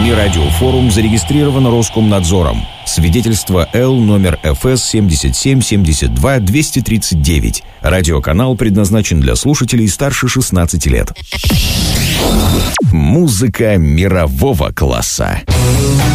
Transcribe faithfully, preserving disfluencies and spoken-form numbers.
Нерадиофорум зарегистрирован Роскомнадзором. Свидетельство Л номер эф эс семьдесят семь семьдесят два двести тридцать девять. Радиоканал предназначен для слушателей старше шестнадцати лет. Музыка мирового класса.